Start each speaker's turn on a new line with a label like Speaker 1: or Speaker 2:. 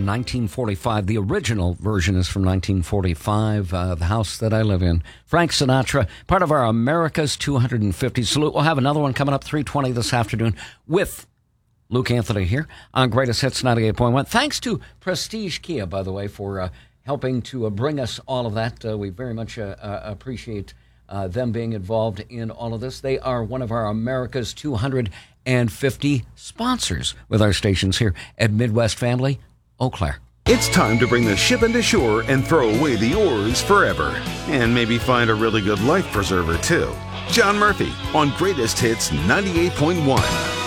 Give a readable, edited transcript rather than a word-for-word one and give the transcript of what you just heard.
Speaker 1: 1945. The original version is from 1945, the house that I live in. Frank Sinatra, part of our America's 250 salute. We'll have another one coming up 3:20 this afternoon with Luke Anthony here on Greatest Hits 98.1. Thanks to Prestige Kia, by the way, for helping to bring us all of that. We very much appreciate them being involved in all of this. They are one of our America's 250 sponsors with our stations here at Midwest Family, Eau Claire.
Speaker 2: It's time to bring the ship into shore and throw away the oars forever. And maybe find a really good life preserver, too. John Murphy on Greatest Hits 98.1.